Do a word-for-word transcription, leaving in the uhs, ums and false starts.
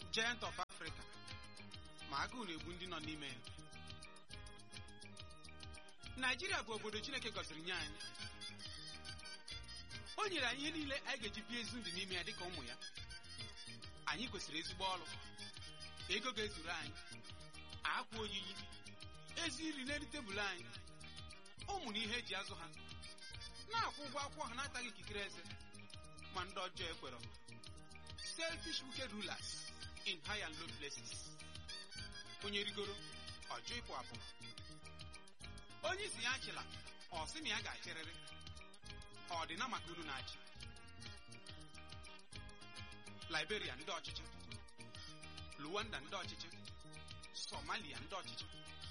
giant of Africa, ma agụụ na-egbu ndị nọ n'ime ya. Naijiria bụ obodo Chineke gọziri nye anyị. O nyere anyị ihe niile anyị ga-eji bie ezi ndụ n'ime ya dịka ụmụ ya. Anyị kwesịrị ezigbo ọrụ, ego ga-ezuru anyị, akwa oyiyi, ezi nri n'elu tebụl anyị, ụmụ na ihe eji azụ ha, na-akwụ ụgwọ akwụkwọ ha na-ataghị ikikere eze. Ma ndị ọjọọ ekwere, selfish wicked rulers in high and low places. Onye rigoro ọjọọ ịpụ apụ, onye isi ya achịla ọ sị na ya ga-achịrịrị. Ọ dị na maka unu na-achị. Liberia ndị ọchịchị, Rwanda ndị ọchịchị, Somalia ndị ọchịchị,